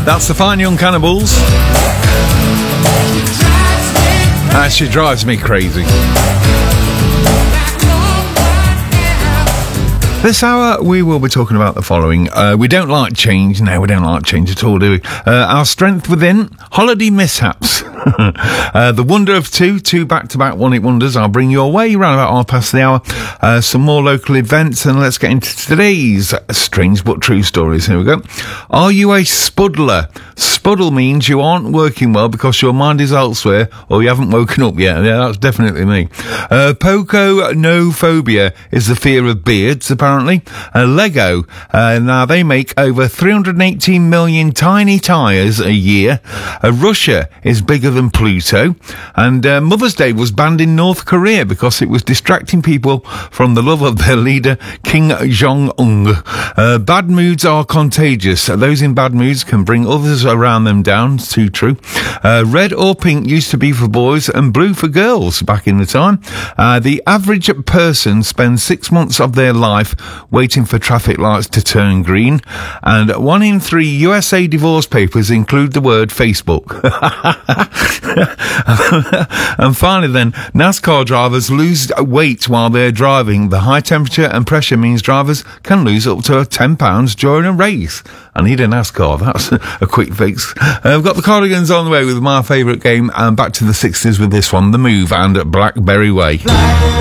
That's the Fine Young Cannibals. She drives me crazy. This hour, we will be talking about the following. We don't like change. No, we don't like change at all, do we? Our strength within, holiday mishaps. The wonder of two back-to-back one-hit wonders. I'll bring your way around about 1:30. Some more local events, and let's get into today's strange but true stories. Here we go. Are you a spuddler? Spuddle means you aren't working well because your mind is elsewhere or you haven't woken up yet. Yeah, that's definitely me. Poconophobia is the fear of beards, apparently. Lego, now they make over 318 million tiny tyres a year. Russia is bigger than Pluto. And Mother's Day was banned in North Korea because it was distracting people from the love of their leader, Kim Jong-un. Bad moods are contagious. Those in bad moods can bring others around them down. It's too true. Red or pink used to be for boys and blue for girls back in the time. The average person spends 6 months of their life waiting for traffic lights to turn green. And 1 in 3 USA divorce papers include the word Facebook. And finally then, NASCAR drivers lose weight while they're driving. The high temperature and pressure means drivers can lose up to 10 pounds during a race. I need a NASCAR. That's a quick fix. We've got the Cardigans on the way with my favourite game, and back to the 60s with this one, The Move and Blackberry Way.